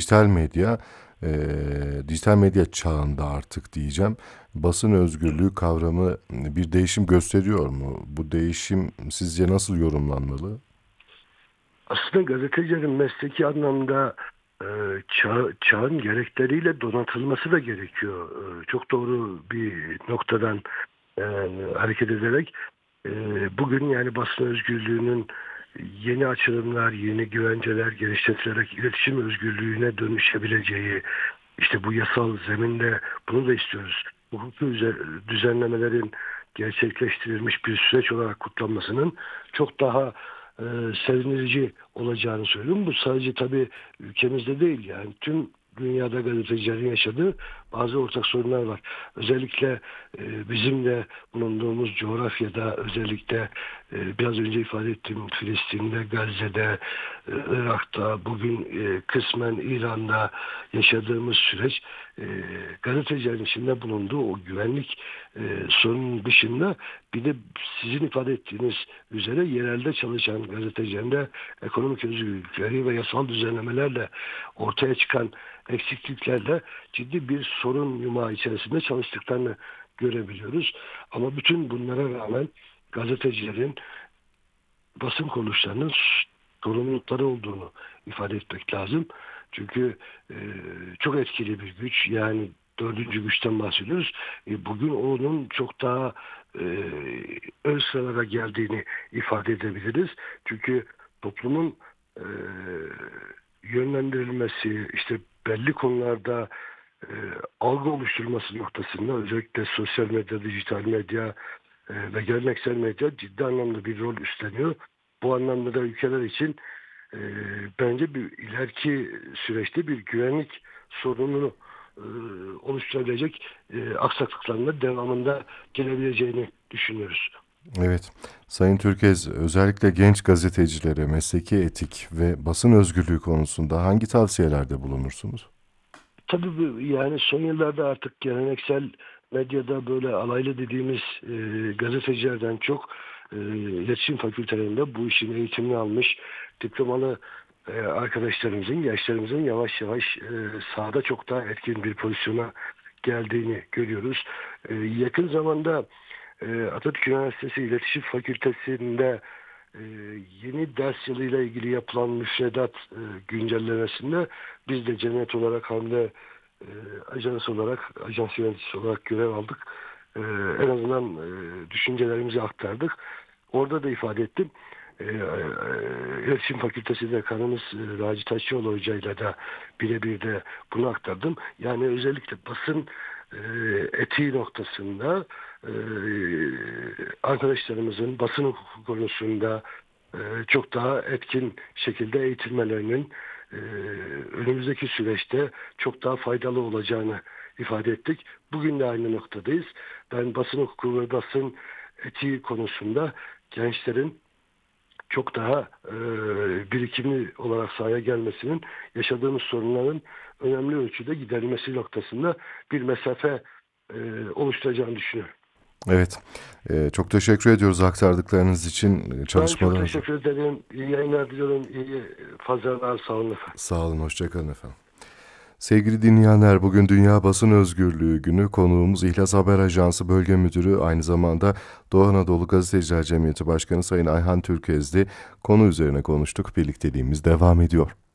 dijital medya çağında artık diyeceğim. Basın özgürlüğü kavramı bir değişim gösteriyor mu? Bu değişim sizce nasıl yorumlanmalı? Aslında gazetecilerin mesleki anlamda e, çağın gerekleriyle donatılması da gerekiyor. Çok doğru bir noktadan e, hareket ederek e, bugün yani basın özgürlüğünün yeni açılımlar, yeni güvenceler geliştirilerek iletişim özgürlüğüne dönüşebileceği, işte bu yasal zeminde bunu da istiyoruz. Hukuki düzenlemelerin gerçekleştirilmiş bir süreç olarak kutlanmasının çok daha e, sevindirici olacağını söylüyorum. Bu sadece tabii ülkemizde değil, yani tüm dünyada gazetecilerin yaşadığı bazı ortak sorunlar var. Özellikle bizim de bulunduğumuz coğrafyada, özellikle biraz önce ifade ettiğim Filistin'de, Gazze'de, Irak'ta, bugün kısmen İran'da yaşadığımız süreç, e, gazetecilerin içinde bulunduğu o güvenlik sorunun dışında bir de sizin ifade ettiğiniz üzere yerelde çalışan gazetecilerin de ekonomik özgürlükleri ve yasal düzenlemelerle ortaya çıkan eksikliklerle ciddi bir sorun yumağı içerisinde çalıştıklarını görebiliyoruz. Ama bütün bunlara rağmen gazetecilerin basın kuruluşlarının sorumlulukları olduğunu ifade etmek lazım. Çünkü e, çok etkili bir güç. Yani dördüncü güçten bahsediyoruz. Bugün onun çok daha e, ön sıralara geldiğini ifade edebiliriz. Çünkü toplumun e, yönlendirilmesi, işte belli konularda e, algı oluşturulması noktasında özellikle sosyal medya, dijital medya ve geleneksel medya ciddi anlamda bir rol üstleniyor. Bu anlamda da ülkeler için e, bence bir ileriki süreçte bir güvenlik sorununu e, oluşturabilecek aksaklıkların da devamında gelebileceğini düşünüyoruz. Evet, Sayın Türkez, özellikle genç gazetecilere mesleki etik ve basın özgürlüğü konusunda hangi tavsiyelerde bulunursunuz? Tabii yani son yıllarda artık geleneksel medyada böyle alaylı dediğimiz gazetecilerden çok iletişim fakültelerinde bu işin eğitimini almış diplomalı arkadaşlarımızın, gençlerimizin yavaş yavaş sahada çok daha etkin bir pozisyona geldiğini görüyoruz. Yakın zamanda Atatürk Üniversitesi İletişim Fakültesi'nde e, yeni ders yılıyla ilgili yapılan müfredat güncellemesinde biz de cemiyet olarak hem de ajans yöneticisi olarak görev aldık. En azından düşüncelerimizi aktardık. Orada da ifade ettim. İletişim Fakültesi Dekanımız Raci Taşçıoğlu Hoca'yla da birebir de bunu aktardım. Yani özellikle basın e, etiği noktasında e, arkadaşlarımızın basın hukuku konusunda çok daha etkin şekilde eğitilmelerinin e, önümüzdeki süreçte çok daha faydalı olacağını ifade ettik. Bugün de aynı noktadayız. Ben basın hukuku ve basın etiği konusunda gençlerin çok daha birikimli olarak sahaya gelmesinin, yaşadığımız sorunların önemli ölçüde giderilmesi noktasında bir mesafe oluşturacağını düşünüyorum. Evet, çok teşekkür ediyoruz aktardıklarınız için, Ben çok çalışmalarınız. teşekkür ederim. İyi yayınlar diliyorum. İyi pazarlar. Sağ olun efendim. Sağ olun, hoşça kalın efendim. Sevgili dinleyenler, bugün Dünya Basın Özgürlüğü Günü. Konuğumuz İhlas Haber Ajansı Bölge Müdürü, aynı zamanda Doğu Anadolu Gazeteciler Cemiyeti Başkanı Sayın Ayhan Türkez'di. Konu üzerine konuştuk. Birlikteliğimiz devam ediyor.